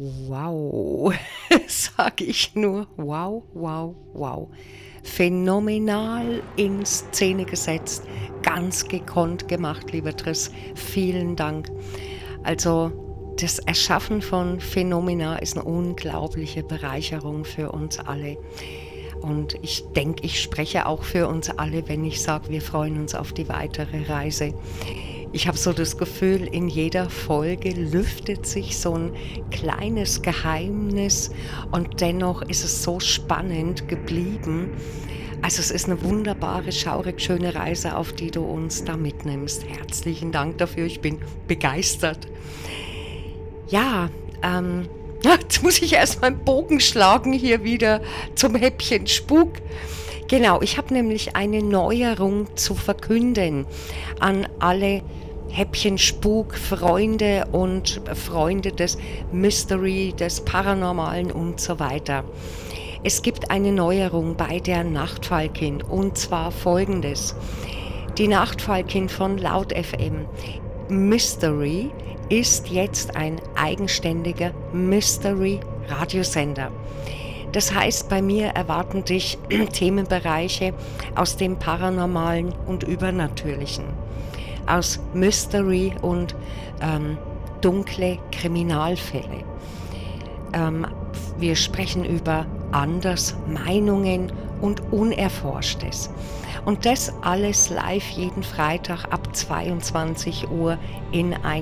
Wow, sage ich nur. Wow, wow, wow. Phänomenal in Szene gesetzt, ganz gekonnt gemacht, lieber Triss. Vielen Dank. Also das Erschaffen von Phänomena ist eine unglaubliche Bereicherung für uns alle. Und ich denke, ich spreche auch für uns alle, wenn ich sage, wir freuen uns auf die weitere Reise. Ich habe so das Gefühl, in jeder Folge lüftet sich so ein kleines Geheimnis und dennoch ist es so spannend geblieben. Also es ist eine wunderbare, schaurig schöne Reise, auf die du uns da mitnimmst. Herzlichen Dank dafür, ich bin begeistert. Ja, jetzt muss ich erst mal einen Bogen schlagen hier wieder zum Häppchen Spuk. Genau, ich habe nämlich eine Neuerung zu verkünden an alle Häppchen Spuk Freunde und Freunde des Mystery, des Paranormalen und so weiter. Es gibt eine Neuerung bei der Nachtfalkin und zwar folgendes. Die Nachtfalkin von Laut FM Mystery ist jetzt ein eigenständiger Mystery-Radiosender. Das heißt, bei mir erwarten dich Themenbereiche aus dem Paranormalen und Übernatürlichen, aus Mystery und dunkle Kriminalfälle. Wir sprechen über Andersmeinungen und Unerforschtes. Und das alles live jeden Freitag ab 22 Uhr in